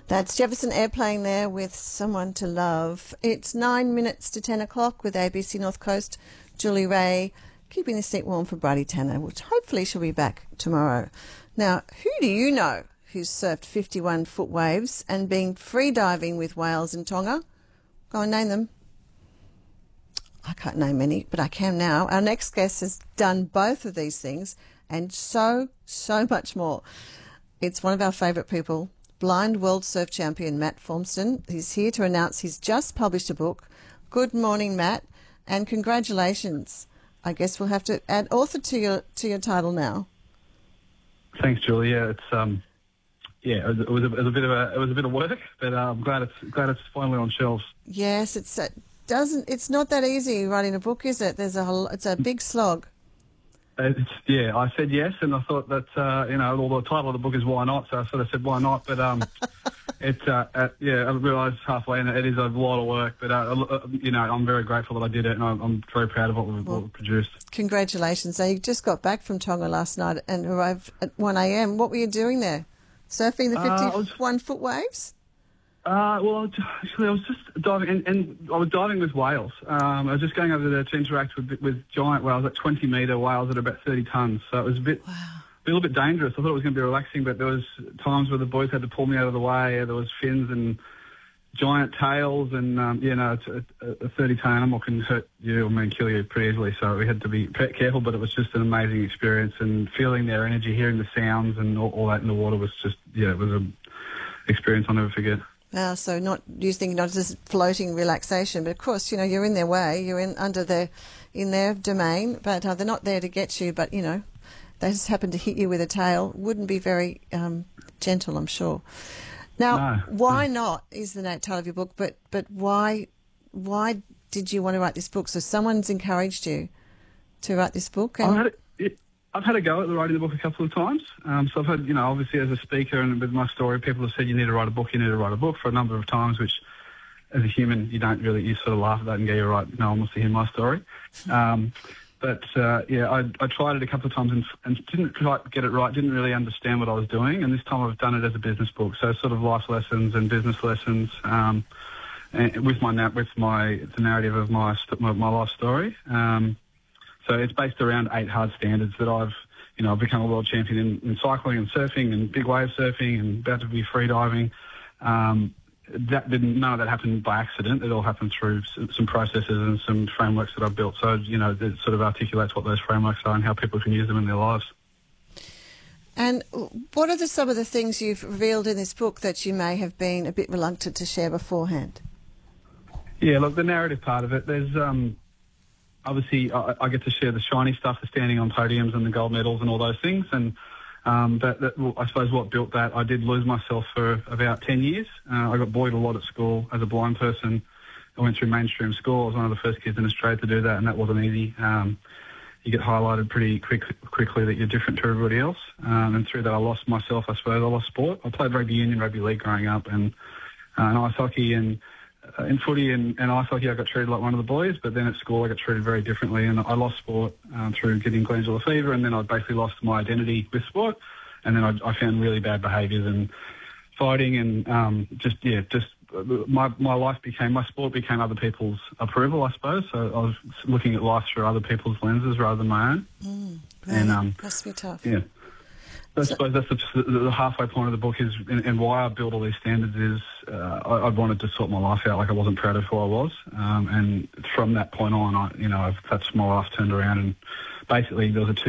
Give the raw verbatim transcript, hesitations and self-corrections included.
That's Jefferson Airplane there with Someone to Love. It's nine minutes to ten o'clock with A B C North Coast. Julie Ray keeping the seat warm for Bridie Tanner, which hopefully she'll be back tomorrow. Now, who do you know who's surfed fifty-one foot waves and been free diving with whales in Tonga? Go and name them. I can't name any, but I can now. Our next guest has done both of these things and so, so much more. It's one of our favourite people, blind world surf champion Matt Formston. He's here to announce he's just published a book. Good morning, Matt, and congratulations. I guess we'll have to add author to your to your title now. Thanks, Julia. It's um, yeah, it was, it was, a, it was a bit of a it was a bit of work, but uh, I'm glad it's glad it's finally on shelves. Yes, it's uh, doesn't it's not that easy writing a book, is it? There's a whole, it's a big slog. It's, yeah, I said yes, and I thought that uh, you know, well, the title of the book is Why Not, so I sort of said why not, but um, it uh, uh, yeah, I realised halfway, and it is a lot of work, but uh, you know, I'm very grateful that I did it, and I'm, I'm very proud of what we've, well, what we've produced. Congratulations! So you just got back from Tonga last night and arrived at one a m. What were you doing there? Surfing the fifty-one uh, foot waves? Uh, well, actually, I was just diving, and, and I was diving with whales. Um, I was just going over there to interact with with giant whales, like twenty metre whales that are about thirty tonnes. So it was a bit, wow. a little bit dangerous. I thought it was going to be relaxing, but there was times where the boys had to pull me out of the way. There was fins and giant tails, and um, you know, a, a thirty tonne animal can hurt you or mean kill you pretty easily. So we had to be careful, but it was just an amazing experience, and feeling their energy, hearing the sounds, and all, all that in the water was just, yeah, it was an experience I'll never forget. Wow, so not you think not just floating relaxation, but of course, you know, you're in their way, you're in under their in their domain, but uh, they're not there to get you. But you know, they just happen to hit you with a tail. Wouldn't be very um, gentle, I'm sure. Now, no. why not is the title of your book? But but why why did you want to write this book? So someone's encouraged you to write this book. And I had it, it, I've had a go at writing the book a couple of times. Um, so I've had, you know, obviously as a speaker and with my story, people have said you need to write a book, you need to write a book for a number of times, which as a human, you don't really, you sort of laugh at that and go, you're right, no one wants to hear my story. Um, but, uh, yeah, I, I tried it a couple of times and, and didn't quite get it right, didn't really understand what I was doing. And this time I've done it as a business book. So sort of life lessons and business lessons um, and with my with my the narrative of my, my, my life story. Um So it's based around eight hard standards that I've, you know, I've become a world champion in, in cycling and surfing and big wave surfing and about to be free diving. Um, that didn't, none of that happened by accident. It all happened through some, some processes and some frameworks that I've built. So, you know, it sort of articulates what those frameworks are and how people can use them in their lives. And what are the, some of the things you've revealed in this book that you may have been a bit reluctant to share beforehand? Yeah, look, the narrative part of it, there's... Um, Obviously, I, I get to share the shiny stuff, the standing on podiums and the gold medals and all those things. And um, that, that, well, I suppose what built that, I did lose myself for about ten years. Uh, I got bullied a lot at school as a blind person. I went through mainstream school. I was one of the first kids in Australia to do that, and that wasn't easy. Um, you get highlighted pretty quick, quickly that you're different to everybody else. Um, and through that, I lost myself, I suppose. I lost sport. I played rugby union, rugby league growing up, and, uh, and ice hockey and... Uh, in footy and, and ice hockey, I got treated like one of the boys, but then at school I got treated very differently, and I lost sport um, through getting glandular fever, and then I basically lost my identity with sport, and then I, I found really bad behaviours and fighting, and um, just yeah, just uh, my my life became my sport became other people's approval, I suppose. So I was looking at life through other people's lenses rather than my own. Mm, right. And um, must be tough. Yeah. I suppose that's the, the halfway point of the book is, and, and why I built all these standards is uh, I, I wanted to sort my life out. Like I wasn't proud of who I was, um, and from that point on, I, you know, I've, that's my life turned around, and basically there was a two